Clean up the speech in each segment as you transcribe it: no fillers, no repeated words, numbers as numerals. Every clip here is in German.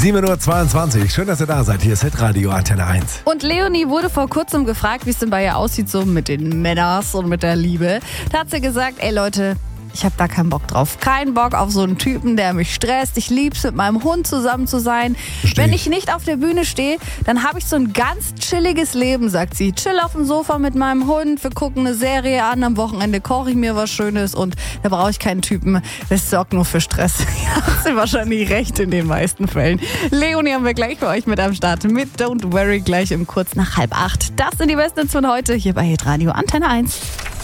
7:22 Uhr. Schön, dass ihr da seid. Hier ist Hitradio Antenne 1. Und Leonie wurde vor kurzem gefragt, wie es denn bei ihr aussieht, so mit den Männers und mit der Liebe. Da hat sie gesagt, ey Leute, ich hab da keinen Bock drauf. Keinen Bock auf so einen Typen, der mich stresst. Ich lieb's, mit meinem Hund zusammen zu sein. Wenn ich nicht auf der Bühne stehe, dann habe ich so ein ganz chilliges Leben, sagt sie. Chill auf dem Sofa mit meinem Hund, wir gucken eine Serie an, am Wochenende koche ich mir was Schönes und da brauche ich keinen Typen. Das sorgt nur für Stress. Ja, hat sie wahrscheinlich recht in den meisten Fällen. Leonie haben wir gleich für euch mit am Start. Mit Don't Worry gleich um kurz nach 7:30. Das sind die Besten von heute hier bei Hitradio Antenne 1.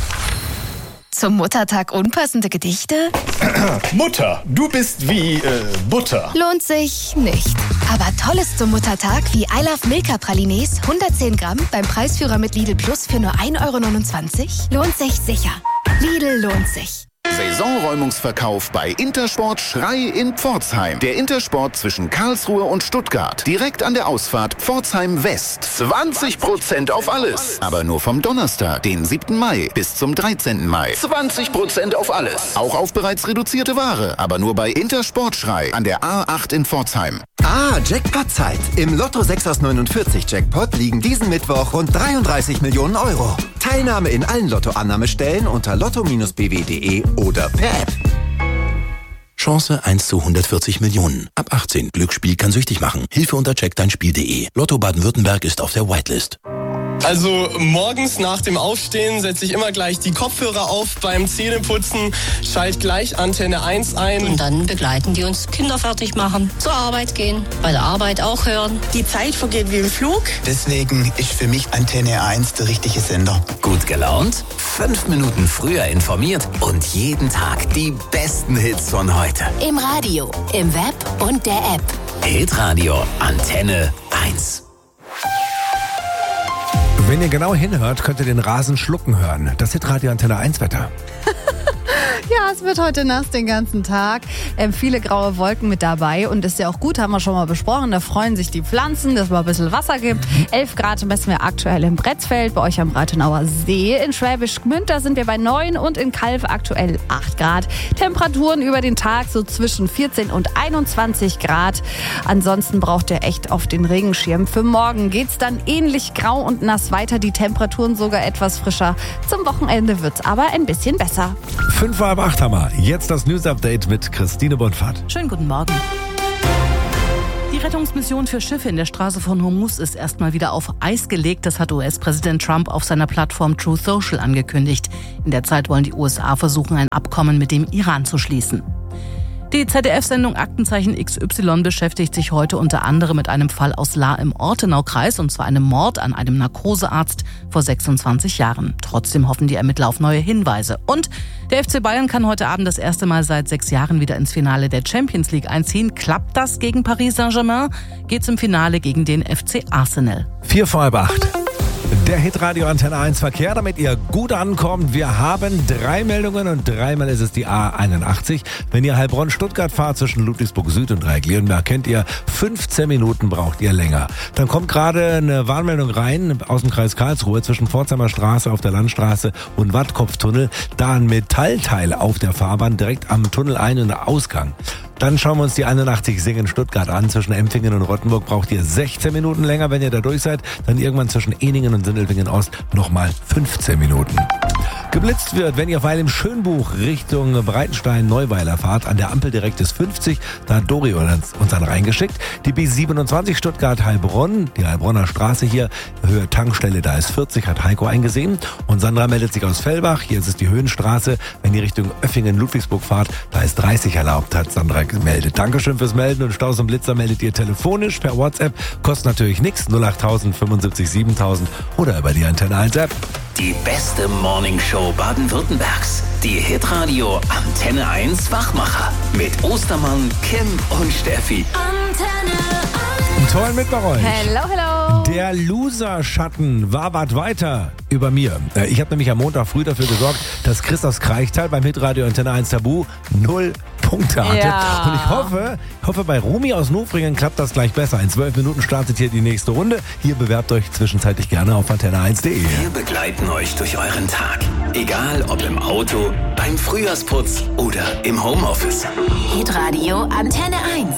Zum Muttertag unpassende Gedichte? Mutter, du bist wie Butter. Lohnt sich nicht. Aber Tolles zum Muttertag wie I Love Milka Pralines, 110 Gramm beim Preisführer mit Lidl Plus für nur 1,29 € lohnt sich sicher. Lidl lohnt sich. Saisonräumungsverkauf bei Intersport Schrei in Pforzheim. Der Intersport zwischen Karlsruhe und Stuttgart. Direkt an der Ausfahrt Pforzheim West. 20% auf alles. Aber nur vom Donnerstag, den 7. Mai bis zum 13. Mai. 20% auf alles. Auch auf bereits reduzierte Ware. Aber nur bei Intersport Schrei an der A8 in Pforzheim. Jackpot-Zeit. Im Lotto 6 aus 49 Jackpot liegen diesen Mittwoch rund 33 Millionen Euro. Teilnahme in allen Lotto-Annahmestellen unter lotto-bw.de oder per App. Chance 1 zu 140 Millionen. Ab 18. Glücksspiel kann süchtig machen. Hilfe unter checkdeinspiel.de. Lotto Baden-Württemberg ist auf der Whitelist. Also morgens nach dem Aufstehen setze ich immer gleich die Kopfhörer auf beim Zähneputzen, schalte gleich Antenne 1 ein. Und dann begleiten die uns, Kinder fertig machen, zur Arbeit gehen, bei der Arbeit auch hören. Die Zeit vergeht wie im Flug. Deswegen ist für mich Antenne 1 der richtige Sender. Gut gelaunt, 5 Minuten früher informiert und jeden Tag die besten Hits von heute. Im Radio, im Web und der App. Hitradio Antenne 1. Wenn ihr genau hinhört, könnt ihr den Rasen schlucken hören. Das Hitradio Antenne 1 Wetter. Ja, es wird heute nass den ganzen Tag. Viele graue Wolken mit dabei und ist ja auch gut, haben wir schon mal besprochen. Da freuen sich die Pflanzen, dass es mal ein bisschen Wasser gibt. 11 Grad messen wir aktuell im Bretzfeld, bei euch am Rathenauer See. In Schwäbisch Gmünd, da sind wir bei 9 und in Calw aktuell 8 Grad. Temperaturen über den Tag so zwischen 14 und 21 Grad. Ansonsten braucht ihr echt auf den Regenschirm. Für morgen geht's dann ähnlich grau und nass weiter. Die Temperaturen sogar etwas frischer. Zum Wochenende wird's aber ein bisschen besser. 7:05 haben wir. Jetzt das News-Update mit Christine Bonfahrt. Schönen guten Morgen. Die Rettungsmission für Schiffe in der Straße von Hormuz ist erstmal wieder auf Eis gelegt. Das hat US-Präsident Trump auf seiner Plattform Truth Social angekündigt. In der Zeit wollen die USA versuchen, ein Abkommen mit dem Iran zu schließen. Die ZDF-Sendung Aktenzeichen XY beschäftigt sich heute unter anderem mit einem Fall aus Lahr im Ortenaukreis, und zwar einem Mord an einem Narkosearzt vor 26 Jahren. Trotzdem hoffen die Ermittler auf neue Hinweise. Und der FC Bayern kann heute Abend das erste Mal seit 6 Jahren wieder ins Finale der Champions League einziehen. Klappt das gegen Paris Saint-Germain? Geht's im Finale gegen den FC Arsenal. 7:45. Der Hitradio Antenne 1 Verkehr, damit ihr gut ankommt. Wir haben 3 Meldungen und 3-mal ist es die A81. Wenn ihr Heilbronn-Stuttgart fahrt zwischen Ludwigsburg Süd und Dreieck-Leonberg, kennt ihr 15 Minuten braucht ihr länger. Dann kommt gerade eine Warnmeldung rein aus dem Kreis Karlsruhe zwischen Pforzheimer Straße auf der Landstraße und Wattkopftunnel. Da ein Metallteil auf der Fahrbahn direkt am Tunnel-Ein- und Ausgang. Dann schauen wir uns die 81 Singen Stuttgart an. Zwischen Empfingen und Rottenburg braucht ihr 16 Minuten länger, wenn ihr da durch seid. Dann irgendwann zwischen Eningen und Sindelfingen Ost nochmal 15 Minuten. Geblitzt wird, wenn ihr Weil im Schönbuch Richtung Breitenstein-Neuweiler fahrt. An der Ampel direkt ist 50. Da hat Dori uns dann reingeschickt. Die B27 Stuttgart-Heilbronn, die Heilbronner Straße hier, Höhe Tankstelle, da ist 40, hat Heiko eingesehen. Und Sandra meldet sich aus Fellbach. Hier ist es die Höhenstraße. Wenn ihr Richtung Öffingen-Ludwigsburg fahrt, da ist 30 erlaubt, hat Sandra gemeldet. Dankeschön fürs Melden, und Staus und Blitzer meldet ihr telefonisch per WhatsApp. Kostet natürlich nichts. 08000 75 7000 oder über die Antenne 1 App. Die beste Morningshow Baden-Württembergs. Die Hitradio Antenne 1 Wachmacher. Mit Ostermann, Kim und Steffi. Antenne 1. Toll mit bei euch. Hello, hello. Der Loser-Schatten wabert weiter über mir. Ich habe nämlich am Montag früh dafür gesorgt, dass Chris aus Kraichtal beim Hitradio Antenne 1 Tabu 0 Punkte hatte. Ja. Und ich hoffe, bei Rumi aus Nufringen klappt das gleich besser. In 12 Minuten startet hier die nächste Runde. Hier bewerbt euch zwischenzeitlich gerne auf antenne1.de. Wir begleiten euch durch euren Tag. Egal ob im Auto, beim Frühjahrsputz oder im Homeoffice. Hitradio Antenne 1.